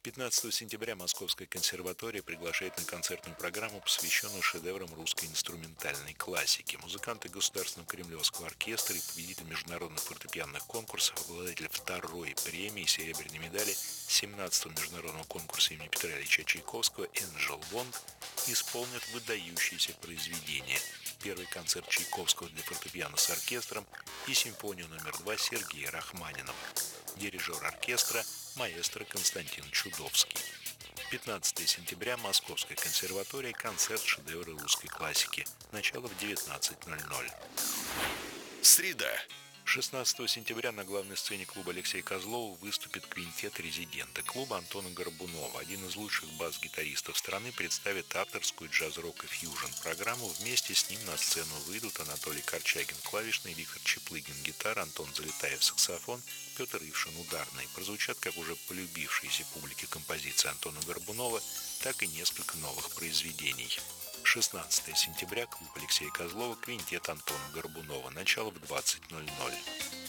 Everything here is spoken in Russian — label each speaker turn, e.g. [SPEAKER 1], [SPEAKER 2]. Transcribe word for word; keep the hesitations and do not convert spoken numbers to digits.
[SPEAKER 1] пятнадцатого сентября Московская консерватория приглашает на концертную программу, посвященную шедеврам русской инструментальной классики. Музыканты Государственного Кремлевского оркестра и победитель международных фортепианных конкурсов, обладатель второй премии, серебряной медали семнадцатого международного конкурса имени Петра Ильича Чайковского «Энджел Вонг» исполнят выдающиеся произведения. Первый концерт Чайковского для фортепиано с оркестром и симфонию номер два Сергея Рахманинова. Дирижер оркестра маэстро Константин Чудовский. пятнадцатого сентября Московская консерватория, концерт шедевры русской классики. Начало в девятнадцать ноль ноль.
[SPEAKER 2] Среда.
[SPEAKER 1] шестнадцатого сентября на главной сцене клуба Алексея Козлова выступит квинтет резидента клуба Антона Горбунова. Один из лучших бас-гитаристов страны представит авторскую джаз-рок и фьюжн программу. Вместе с ним на сцену выйдут Анатолий Корчагин клавишный, Виктор Чеплыгин гитара, Антон Залетаев саксофон, Петр Ившин ударный. Прозвучат как уже полюбившиеся публике композиции Антона Горбунова, так и несколько новых произведений. шестнадцатого сентября клуб Алексея Козлова, квинтет Антона Горбунова. Начало в двадцать ноль ноль.